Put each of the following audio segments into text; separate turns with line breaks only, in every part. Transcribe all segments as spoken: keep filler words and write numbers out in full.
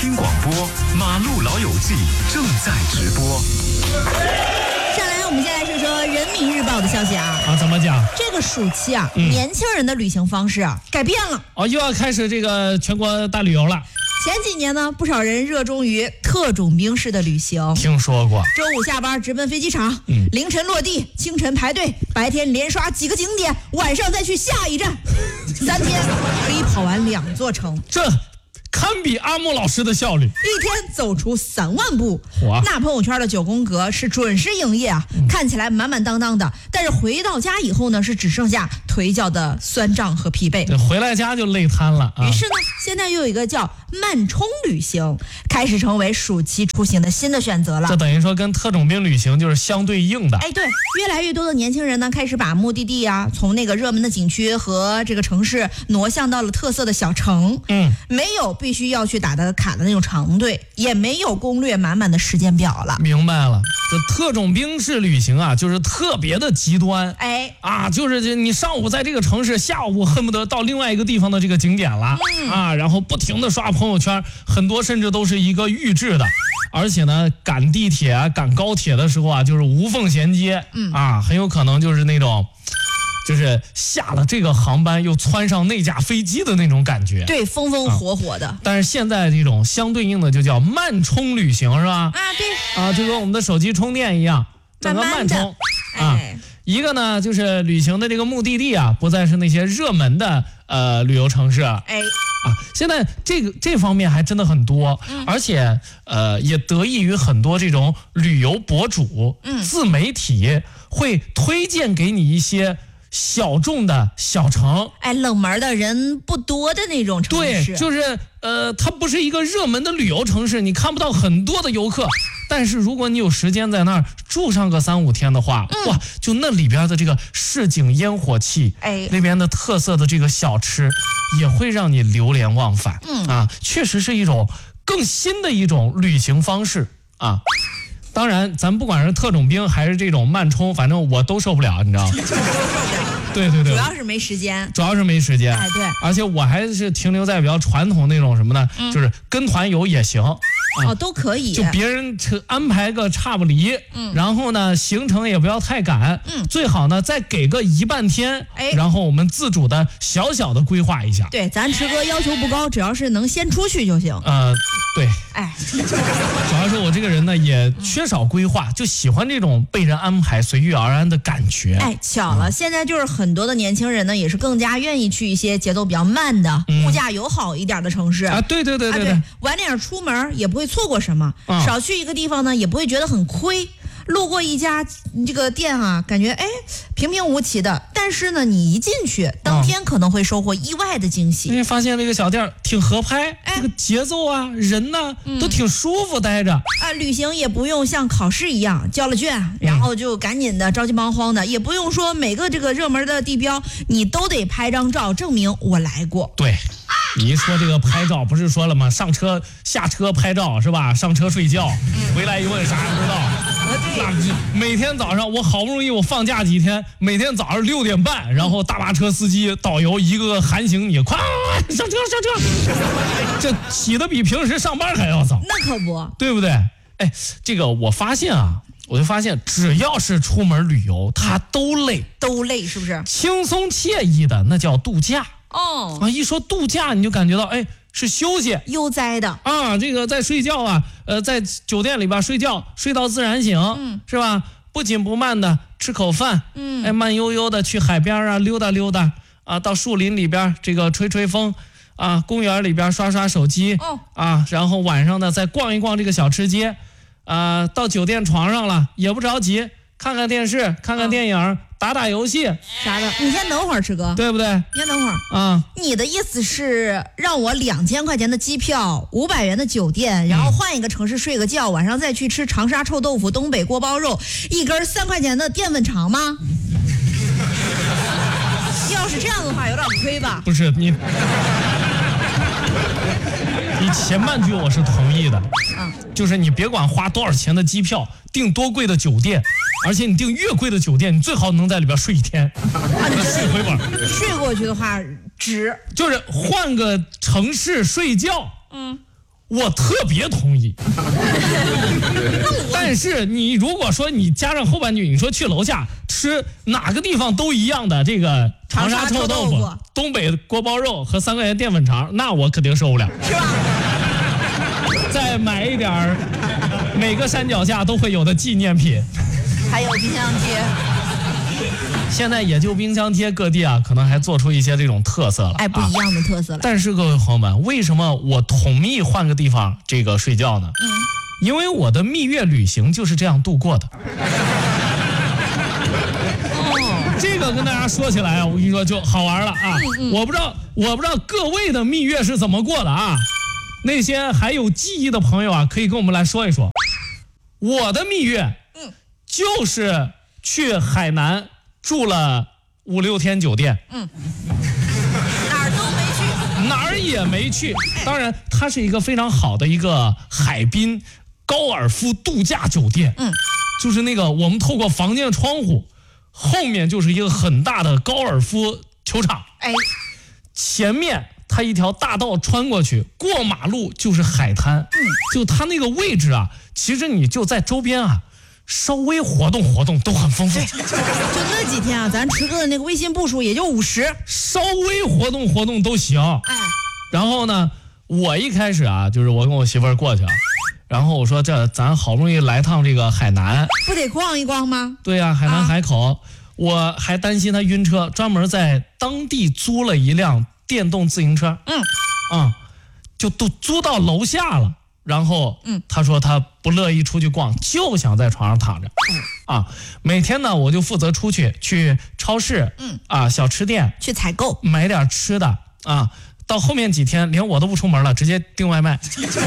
听广播，马路老友记正在直播。
上来，我们先来说说人民日报的消息啊。
啊，怎么讲？
这个暑期啊，
嗯、
年轻人的旅行方式啊改变了。
哦，又要开始这个全国大旅游了。
前几年呢，不少人热衷于特种兵式的旅行。
听说过。
周五下班直奔飞机场，
嗯、
凌晨落地，清晨排队，白天连刷几个景点，晚上再去下一站，三天可以跑完两座城。
这堪比阿木老师的效率，
一天走出三万步。那朋友圈的九宫格是准时营业啊，嗯、看起来满满当当的，但是回到家以后呢，是只剩下腿脚的酸胀和疲惫。
回来家就累瘫了、啊。
于是呢，现在又有一个叫慢冲旅行，开始成为暑期出行的新的选择了。
这等于说跟特种兵旅行就是相对应的。
哎，对，越来越多的年轻人呢，开始把目的地啊，从那个热门的景区和这个城市挪向到了特色的小城。
嗯，
没有必须要去打的卡的那种长队，也没有攻略满满的时间表了。
明白了，这特种兵式旅行啊，就是特别的极端。
哎，
啊，就是你上午在这个城市，下午恨不得到另外一个地方的这个景点了、嗯、啊，然后不停的刷朋友圈，很多甚至都是一个预制的，而且呢，赶地铁啊、赶高铁的时候啊，就是无缝衔接，嗯啊，很有可能就是那种。就是下了这个航班又窜上那架飞机的那种感觉，
对，风风火火的、啊。
但是现在这种相对应的就叫慢充旅行，是吧？
啊，对。
啊，就跟我们的手机充电一样，整个慢充。慢慢啊，哎、一个呢就是旅行的这个目的地啊，不再是那些热门的呃旅游城市。
哎。
啊，现在这个这方面还真的很多，嗯、而且呃也得益于很多这种旅游博主、嗯、自媒体会推荐给你一些。小众的小城，
哎，冷门的人不多的那种城市，
对，就是呃，它不是一个热门的旅游城市，你看不到很多的游客。但是如果你有时间在那儿住上个三五天的话，嗯、哇，就那里边的这个市井烟火气，哎，那边的特色的这个小吃，也会让你流连忘返。嗯啊，确实是一种更新的一种旅行方式啊。当然，咱不管是特种兵还是这种慢冲，反正我都受不了，你知道吗？对对对，
主要是没时间，
主要是没时间。
哎，对，
而且我还是停留在比较传统那种什么呢？嗯、就是跟团游也行。
啊、哦，都可以。
就别人安排个差不离，嗯，然后呢，行程也不要太赶，嗯，最好呢再给个一半天，哎，然后我们自主的小小的规划一下。
对，咱池哥要求不高，只要是能先出去就行。
呃，对，
哎，
主要是我这个人呢也缺少规划，就喜欢这种被人安排、随遇而安的感觉。
哎，巧了，嗯、现在就是很多的年轻人呢，也是更加愿意去一些节奏比较慢的、嗯、物价友好一点的城市
啊。对对对对 对,
对，晚点出门也不会。错过什么、嗯、少去一个地方呢也不会觉得很亏，路过一家这个店啊，感觉哎平平无奇的，但是呢你一进去当天可能会收获意外的惊喜。
因为发现这个小店挺合拍，哎，这个节奏啊人呢、嗯、都挺舒服待着
啊，旅行也不用像考试一样交了卷然后就赶紧的着急忙慌的、嗯、也不用说每个这个热门的地标你都得拍张照证明我来过。
对，你一说这个拍照，不是说了吗？上车下车拍照是吧？上车睡觉，回来一问啥也不知道。那每天早上我好不容易我放假几天，每天早上六点半，然后大巴车司机导游一个个喊醒你，快上车上车，这起得比平时上班还要早。
那可不，
对不对？哎，这个我发现啊。我就发现只要是出门旅游他都累
都累，是不是？
轻松惬意的那叫度假
哦
啊！一说度假你就感觉到哎是休息
悠哉的
啊，这个在睡觉啊，呃，在酒店里边睡觉睡到自然醒、嗯、是吧？不紧不慢的吃口饭，嗯，哎，慢悠悠的去海边啊溜达溜达啊，到树林里边这个吹吹风啊，公园里边刷刷手机、哦、啊，然后晚上呢再逛一逛这个小吃街。啊、呃，到酒店床上了也不着急，看看电视，看看电影，哦、打打游戏
啥的。你先等会儿，池哥，
对不对？
你先等会儿
啊、嗯。
你的意思是让我两千块钱的机票，五百元的酒店，然后换一个城市睡个觉，晚上再去吃长沙臭豆腐、东北锅包肉，一根三块钱的淀粉肠吗？要是这样的话，有点亏吧？
不是你。你前半句我是同意的，嗯，就是你别管花多少钱的机票，订多贵的酒店，而且你订越贵的酒店，你最好能在里边睡一天，
啊，你
睡回本。
睡过去的话值，
就是换个城市睡觉，嗯， 我特别同意。但是你如果说你加上后半句，你说去楼下吃哪个地方都一样的这个长沙臭豆腐、东北锅包肉和三块钱淀粉肠，那我肯定受不了，
是吧？
再买一点儿每个山脚下都会有的纪念品，
还有冰箱贴。
现在也就冰箱贴各地啊，可能还做出一些这种特色了，
哎，不一样的特色了。
啊、但是各位朋友们，为什么我同意换个地方这个睡觉呢？嗯，因为我的蜜月旅行就是这样度过的。哦，这个跟大家说起来啊，我跟你说就好玩了啊。嗯嗯、我不知道，我不知道各位的蜜月是怎么过的啊？那些还有记忆的朋友啊，可以跟我们来说一说。我的蜜月，嗯，就是去海南。住了五六天酒店，嗯，
哪儿都没去，
哪儿也没去。当然，它是一个非常好的一个海滨高尔夫度假酒店，嗯，就是那个我们透过房间窗户，后面就是一个很大的高尔夫球场，哎，前面它一条大道穿过去，过马路就是海滩，嗯，就它那个位置啊，其实你就在周边啊。稍微活动活动都很丰富，
就那几天啊，咱池哥的那个微信步数也就五十，
稍微活动活动都行。哎，然后呢，我一开始啊，就是我跟我媳妇儿过去啊，然后我说这咱好不容易来趟这个海南，
不得逛一逛吗？
对呀、啊，海南海口、啊，我还担心他晕车，专门在当地租了一辆电动自行车，嗯，啊，就都租到楼下了。然后，嗯，他说他不乐意出去逛，就想在床上躺着，嗯，啊，每天呢我就负责出去去超市，嗯，啊小吃店
去采购，
买点吃的，啊，到后面几天连我都不出门了，直接订外卖。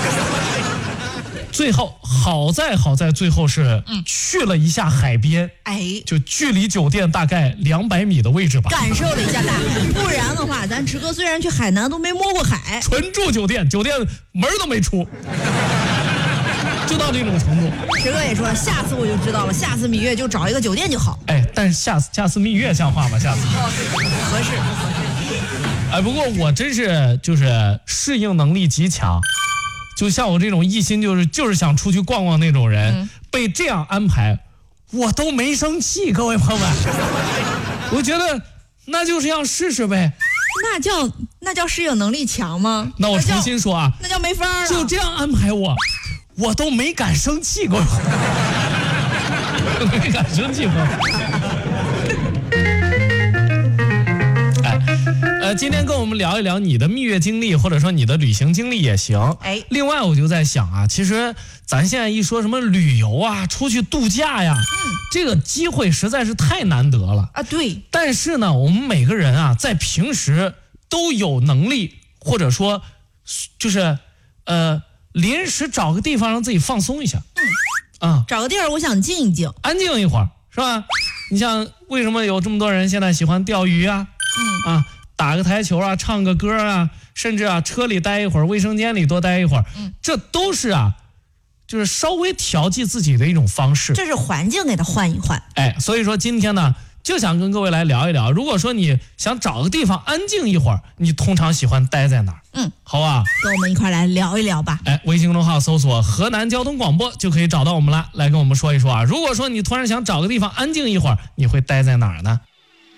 最后好在好在最后是去了一下海边，哎，就距离酒店大概两百米的位置吧，
感受了一下大海。不然的话，咱池哥虽然去海南都没摸过海，
纯住酒店，酒店门都没出，就到这种程度。
池哥也说了，下次我就知道了，下次蜜月就找一个酒店就好。
哎，但是下次下次蜜月像话吗？下次
合适。
哎，不过我真是就是适应能力极强。就像我这种一心就是就是想出去逛逛那种人，嗯、被这样安排，我都没生气。各位朋友们，我觉得那就是要试试呗。
那叫那叫适应能力强吗？
那我重新说啊，
那叫没法了。
就这样安排我，我都没敢生气过，没敢生气过。呃，今天跟我们聊一聊你的蜜月经历，或者说你的旅行经历也行。哎，另外我就在想啊，其实咱现在一说什么旅游啊，出去度假呀，嗯、这个机会实在是太难得了
啊。对。
但是呢，我们每个人啊，在平时都有能力，或者说就是呃，临时找个地方让自己放松一下。
嗯。啊，找个地儿，我想静一静，
安静一会儿，是吧？你像为什么有这么多人现在喜欢钓鱼啊？嗯啊。打个台球啊，唱个歌啊，甚至啊车里待一会儿，卫生间里多待一会儿，嗯，这都是啊，就是稍微调剂自己的一种方式。
这是环境给它换一换。
哎，所以说今天呢，就想跟各位来聊一聊，如果说你想找个地方安静一会儿，你通常喜欢待在哪儿？嗯，好吧，
跟我们一块来聊一聊吧。
哎，微信公众号搜索河南交通广播就可以找到我们了，来跟我们说一说啊。如果说你突然想找个地方安静一会儿，你会待在哪儿呢？